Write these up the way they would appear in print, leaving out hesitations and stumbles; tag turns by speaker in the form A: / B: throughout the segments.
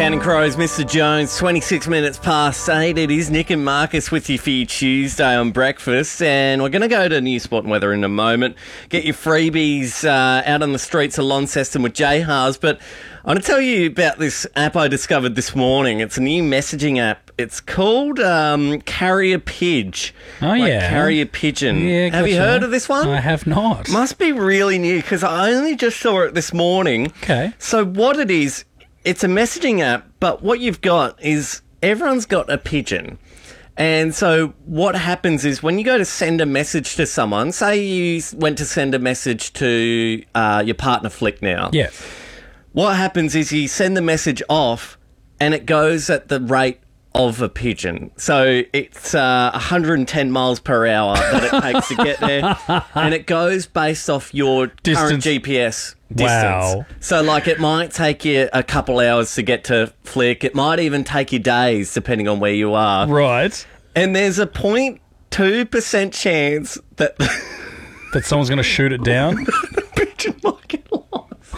A: Counting Crows, Mr. Jones, 26 minutes past 8. It is Nick and Marcus with you for your Tuesday on breakfast. And we're going to go to News Sport and Weather in a moment. Get your freebies out on the streets of Launceston with Jay Haas. But I want to tell you about this app I discovered this morning. It's a new messaging app. It's called Carrier Pidge.
B: Oh, yeah.
A: Carrier Pigeon.
B: Yeah,
A: have you heard of this one?
B: I have not.
A: Must be really new because I only just saw it this morning.
B: Okay.
A: So what it is, it's a messaging app, but what you've got is everyone's got a pigeon. And so what happens is when you go to send a message to someone, say you went to send a message to your partner Flick now.
B: Yeah.
A: What happens is you send the message off and it goes at the rate of a pigeon. So it's 110 miles per hour that it takes to get there. And it goes based off your current GPS distance.
B: Wow.
A: So like it might take you a couple hours to get to Flick. It might even take you days depending on where you are.
B: Right.
A: And there's a 0.2% chance that
B: That someone's going to shoot it down?
A: the pigeon might get lost.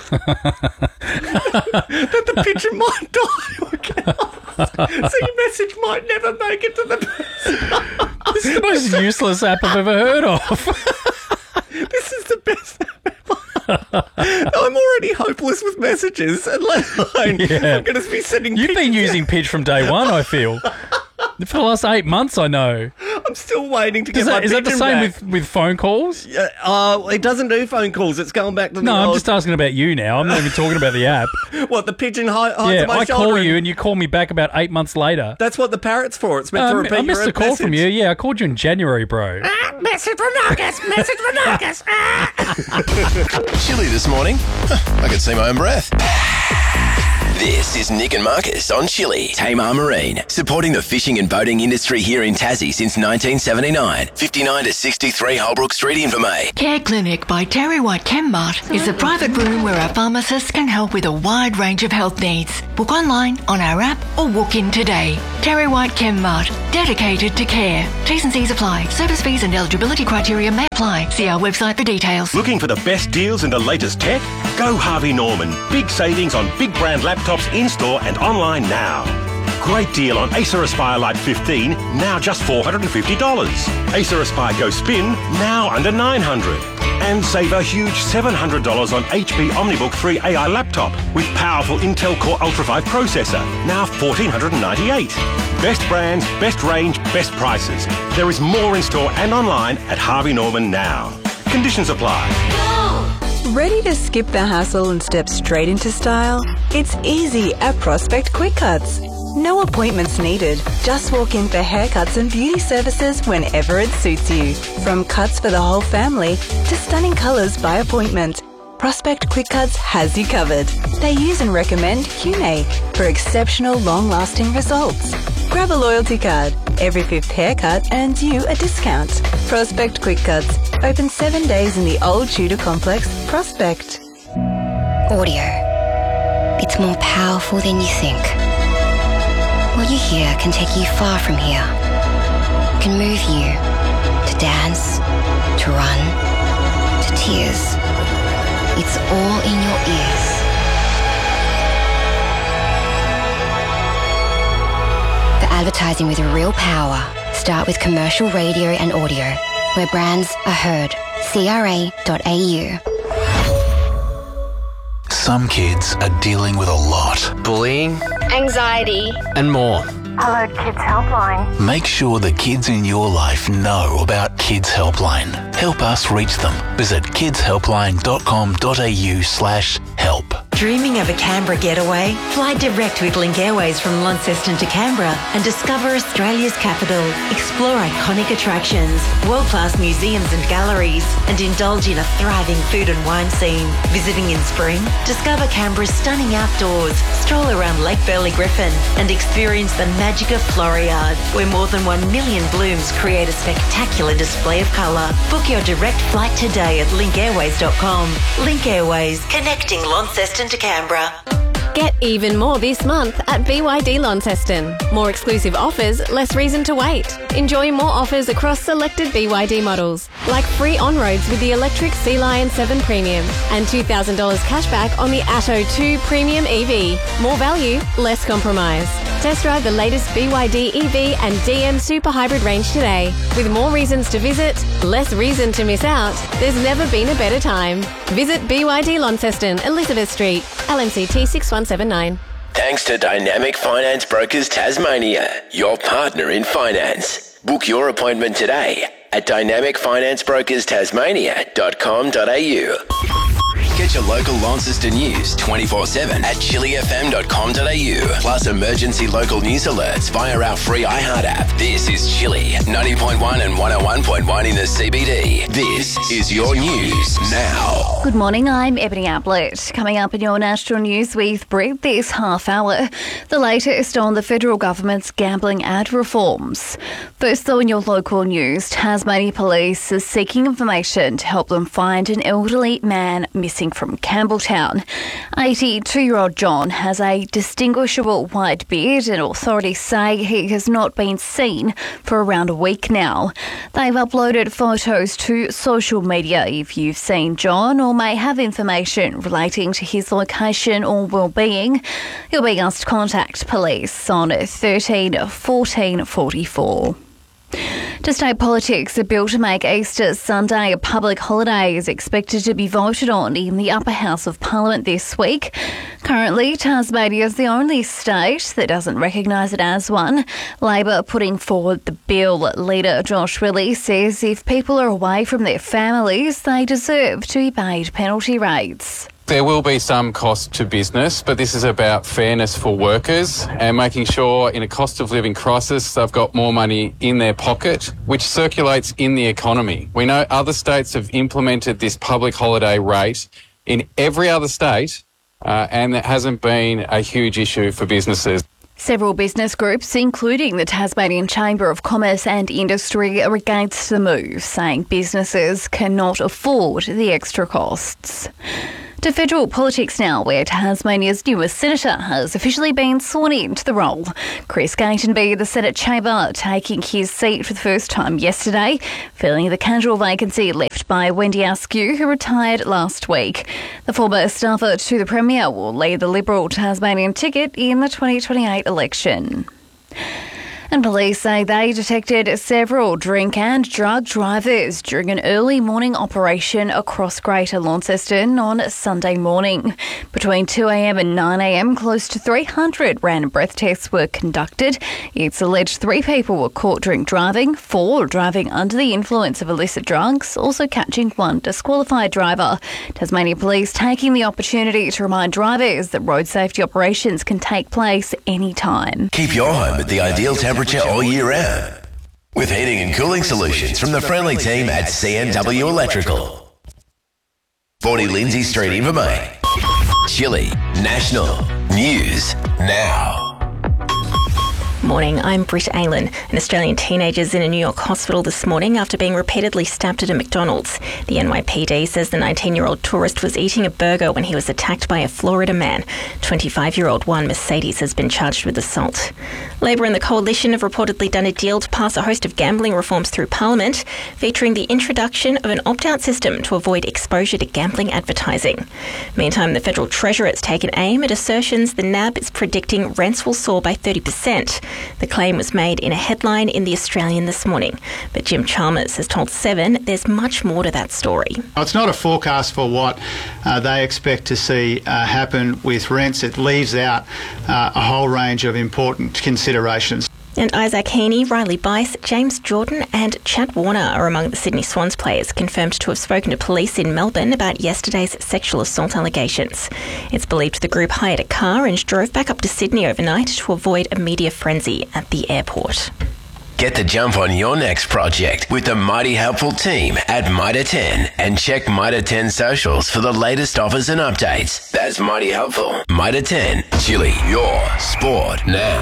A: That the pigeon might die or get lost. So your message might never make it to the person.
B: This is the most useless app I've ever heard of.
A: This is the best app ever. I'm already hopeless with messages, and let alone I'm going to be sending
B: You've been
A: pigeons
B: using Pidge from day one, I feel. For the last 8 months, I know.
A: I'm still waiting to get my
B: Is that the
A: pigeon
B: same
A: back.
B: with phone calls?
A: It doesn't do phone calls. It's going back to the
B: No, I'm
A: old...
B: just asking about you now. I'm not even talking about the app.
A: What, the pigeon hides on my
B: I
A: shoulder?
B: call you and you call me back about 8 months later.
A: That's what the parrot's for. It's meant to repeat
B: I missed
A: your
B: a call
A: message.
B: from you. Yeah, I called you in January, bro.
A: Message from Marcus! Message from Marcus!
C: Chilly this morning. I can see my own breath. This is Nick and Marcus on Chilly. Tamar Marine, supporting the fishing and boating industry here in Tassie since 1979. 59 to 63 Holbrook Street, Invermay.
D: Care Clinic by Terry White ChemMart is a private room where our pharmacists can help with a wide range of health needs. Book online, on our app, or walk in today. Terry White ChemMart, dedicated to care. T's and C's apply. Service fees and eligibility criteria may apply. See our website for details.
E: Looking for the best deals and the latest tech? Go Harvey Norman. Big savings on big brand laptops in-store and online now. Great deal on Acer Aspire Lite 15, now just $450. Acer Aspire Go Spin, now under $900. And save a huge $700 on HP OmniBook 3 AI laptop with powerful Intel Core Ultra 5 processor, now $1,498. Best brands, best range, best prices. There is more in store and online at Harvey Norman now. Conditions apply.
F: Ready to skip the hassle and step straight into style? It's easy at Prospect Quick Cuts. No appointments needed. Just walk in for haircuts and beauty services whenever it suits you. From cuts for the whole family to stunning colours by appointment, Prospect Quick Cuts has you covered. They use and recommend Cune for exceptional long-lasting results. Grab a loyalty card. Every 5th haircut earns you a discount. Prospect Quick Cuts. Open 7 days in the Old Tudor Complex, Prospect.
G: Audio. It's more powerful than you think. What you hear can take you far from here. Can move you to dance, to run, to tears. It's all in your ears. For advertising with real power, start with commercial radio and audio, where brands are heard. CRA.au.
H: Some kids are dealing with a lot.
I: Bullying,
J: anxiety,
I: and more.
J: Hello Kids Helpline.
H: Make sure the kids in your life know about Kids Helpline. Help us reach them. Visit kidshelpline.com.au/help.
K: Dreaming of a Canberra getaway? Fly direct with Link Airways from Launceston to Canberra and discover Australia's capital. Explore iconic attractions, world-class museums and galleries, and indulge in a thriving food and wine scene. Visiting in spring? Discover Canberra's stunning outdoors, stroll around Lake Burley Griffin, and experience the magic of Floriade, where more than 1 million blooms create a spectacular display of colour. Book your direct flight today at linkairways.com. Link Airways, connecting Launceston to Canberra.
I: Get even more this month at BYD Launceston. More exclusive offers, less reason to wait. Enjoy more offers across selected BYD models, like free on-roads with the electric Sea Lion 7 Premium and $2,000 cashback on the Atto 2 Premium EV. More value, less compromise. Test drive the latest BYD EV and DM Super Hybrid range today. With more reasons to visit, less reason to miss out, there's never been a better time. Visit BYD Launceston, Elizabeth Street, LMCT 6179.
C: Thanks to Dynamic Finance Brokers Tasmania, your partner in finance. Book your appointment today at dynamicfinanceBrokersTasmania.com.au. Get your local Launceston news 24/7 at chillyfm.com.au. Plus emergency local news alerts via our free iHeart app. This is Chilly, 90.1 and 101.1 in the CBD. This is your news now.
L: Good morning, I'm Ebony Ablett. Coming up in your national news with Brett this half hour, the latest on the federal government's gambling ad reforms. First though, in your local news, Tasmania Police is seeking information to help them find an elderly man missing from Campbelltown. 82-year-old John has a distinguishable white beard and authorities say he has not been seen for around a week now. They've uploaded photos to social media. If you've seen John or may have information relating to his location or well-being, you'll be asked to contact police on 13 14 44. To state politics, a bill to make Easter Sunday a public holiday is expected to be voted on in the upper house of Parliament this week. Currently, Tasmania is the only state that doesn't recognise it as one. Labor putting forward the bill. Leader Josh Willey says if people are away from their families, they deserve to be paid penalty rates.
M: There will be some cost to business, but this is about fairness for workers and making sure in a cost of living crisis they've got more money in their pocket, which circulates in the economy. We know other states have implemented this public holiday rate in every other state, and it hasn't been a huge issue for businesses.
L: Several business groups, including the Tasmanian Chamber of Commerce and Industry, are against the move, saying businesses cannot afford the extra costs. To federal politics now, where Tasmania's newest senator has officially been sworn into the role. Chris Gatenby, the Senate chamber, taking his seat for the first time yesterday, filling the casual vacancy left by Wendy Askew, who retired last week. The former staffer to the Premier will lead the Liberal Tasmanian ticket in the 2028 election. And police say they detected several drink and drug drivers during an early morning operation across Greater Launceston on Sunday morning. Between 2 a.m. and 9 a.m, close to 300 random breath tests were conducted. It's alleged 3 people were caught drink driving, 4 driving under the influence of illicit drugs, also catching 1 disqualified driver. Tasmania Police taking the opportunity to remind drivers that road safety operations can take place anytime.
C: Keep your home at the ideal temperature all year round with heating and cooling solutions from the friendly team at CNW Electrical. 40 Lindsay Street, Invermain. Chilly National News Now.
N: Morning, I'm Britt Aylan. An Australian teenager is in a New York hospital this morning after being repeatedly stabbed at a McDonald's. The NYPD says the 19-year-old tourist was eating a burger when he was attacked by a Florida man. 25-year-old Juan Mercedes has been charged with assault. Labor and the Coalition have reportedly done a deal to pass a host of gambling reforms through Parliament, featuring the introduction of an opt-out system to avoid exposure to gambling advertising. Meantime, the Federal Treasurer has taken aim at assertions the NAB is predicting rents will soar by 30%. The claim was made in a headline in The Australian this morning. But Jim Chalmers has told Seven there's much more to that story.
O: It's not a forecast for what they expect to see happen with rents. It leaves out a whole range of important considerations.
N: And Isaac Heaney, Riley Bice, James Jordan and Chad Warner are among the Sydney Swans players confirmed to have spoken to police in Melbourne about yesterday's sexual assault allegations. It's believed the group hired a car and drove back up to Sydney overnight to avoid a media frenzy at the airport.
C: Get the jump on your next project with the mighty helpful team at Mitre 10 and check Mitre 10 socials for the latest offers and updates. That's mighty helpful. Mitre 10, Chilly, your sport now.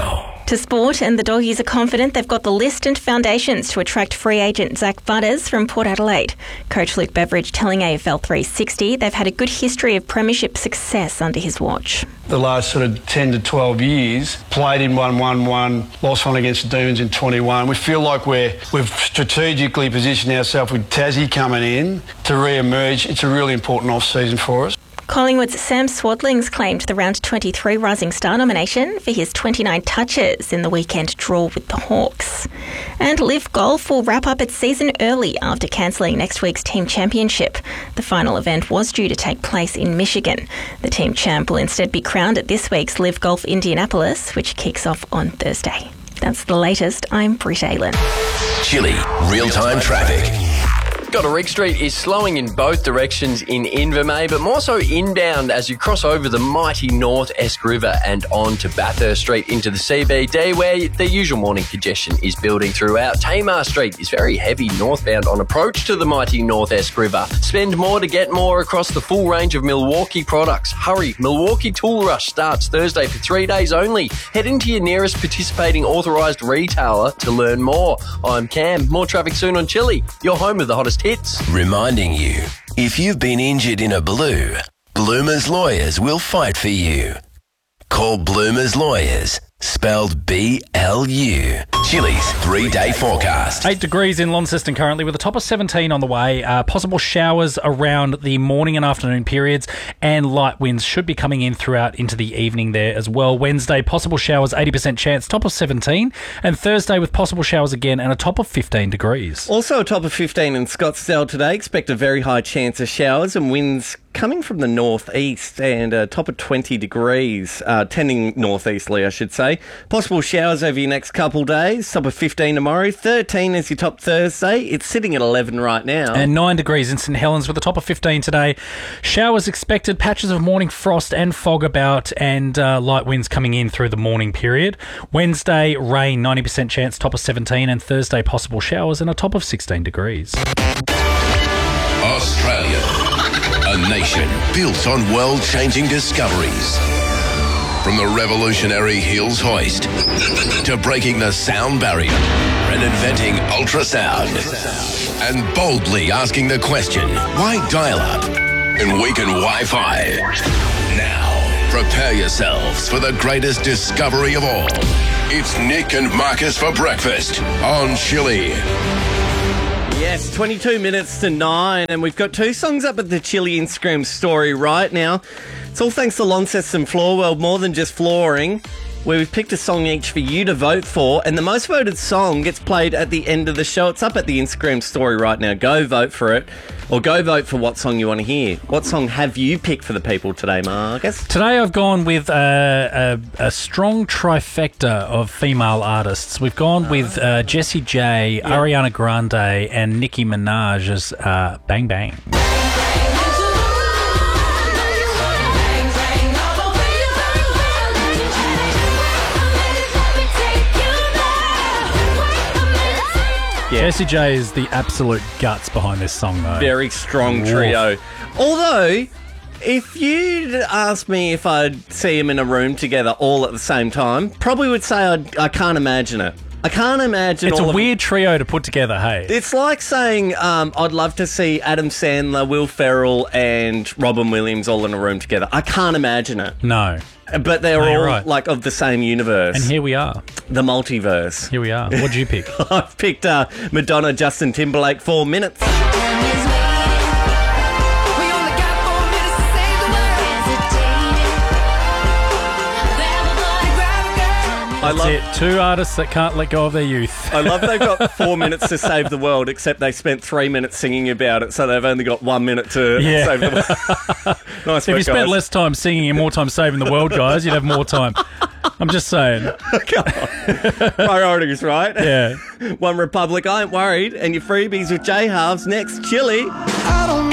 N: To sport, and the Doggies are confident they've got the list and foundations to attract free agent Zach Butters from Port Adelaide. Coach Luke Beveridge telling AFL 360 they've had a good history of premiership success under his watch.
P: The last sort of 10 to 12 years, played in 1-1-1, lost one against the Demons in 21. We feel like we've strategically positioned ourselves with Tassie coming in to re-emerge. It's a really important off-season for us.
N: Collingwood's Sam Swadling's claimed the round 23 Rising Star nomination for his 29 touches in the weekend draw with the Hawks. And Live Golf will wrap up its season early after cancelling next week's team championship. The final event was due to take place in Michigan. The team champ will instead be crowned at this week's Live Golf Indianapolis, which kicks off on Thursday. That's the latest. I'm Britt Aylan.
C: Chilli real-time traffic.
Q: Goderich Street is slowing in both directions in Invermay, but more so inbound as you cross over the mighty North Esk River and on to Bathurst Street into the CBD, where the usual morning congestion is building throughout. Tamar Street is very heavy northbound on approach to the mighty North Esk River. Spend more to get more across the full range of Milwaukee products. Hurry, Milwaukee Tool Rush starts Thursday for 3 days only. Head into your nearest participating authorised retailer to learn more. I'm Cam. More traffic soon on Chilli, your home of the hottest hits.
C: Reminding you, if you've been injured in a blue, Bloomers Lawyers will fight for you. Call Bloomers Lawyers, spelled B-L-U. Chilli's 3-day forecast.
B: 8 degrees in Launceston currently with a top of 17 on the way. Possible showers around the morning and afternoon periods, and light winds should be coming in throughout into the evening there as well. Wednesday, possible showers, 80% chance, top of 17. And Thursday with possible showers again and a top of 15 degrees.
A: Also a top of 15 in Scottsdale today. Expect a very high chance of showers and winds coming from the northeast, and a top of 20 degrees, tending northeasterly, I should say. Possible showers over your next couple days. Top of 15 tomorrow. 13 is your top Thursday. It's sitting at 11 right now.
B: And 9 degrees in St Helens with a top of 15 today. Showers expected, patches of morning frost and fog about, and light winds coming in through the morning period. Wednesday, rain, 90% chance, top of 17, and Thursday, possible showers and a top of 16 degrees.
C: Australia, a nation built on world-changing discoveries. From the revolutionary Hills hoist to breaking the sound barrier and inventing ultrasound, and boldly asking the question, why dial-up and weaken Wi-Fi? Now, prepare yourselves for the greatest discovery of all. It's Nick and Marcus for breakfast on Chilli.
A: Yes, 22 minutes to 9, and we've got 2 songs up at the Chilli Instagram story right now. It's all thanks to Launceston Floor World, more than just flooring, where we've picked a song each for you to vote for, and the most voted song gets played at the end of the show. It's up at the Instagram story right now. Go vote for it, or go vote for what song you want to hear. What song have you picked for the people today, Marcus?
B: Today I've gone with a strong trifecta of female artists. We've gone with Jessie J, Ariana Grande, and Nicki Minaj as Bang Bang. Yeah. Jessie J is the absolute guts behind this song, though.
A: Very strong trio. Although, if you'd asked me if I'd see them in a room together all at the same time, probably would say I can't imagine it. I can't imagine.
B: It's a weird trio to put together, hey?
A: It's like saying I'd love to see Adam Sandler, Will Ferrell, and Robin Williams all in a room together. I can't imagine it.
B: No.
A: But they're all like of the same universe.
B: And here we are.
A: The multiverse.
B: Here we are. What'd you pick?
A: I've picked Madonna, Justin Timberlake, 4 minutes.
B: That's it. 2 artists that can't let go of their youth.
A: I love they've got 4 minutes to save the world, except they spent 3 minutes singing about it, so they've only got 1 minute to save the world. Nice
B: If
A: work,
B: you spent
A: guys.
B: less time singing and more time saving the world, guys, you'd have more time. I'm just saying.
A: Come on. Priorities, right?
B: Yeah.
A: One Republic, I ain't worried, and your freebies with J Halves next. Chilli.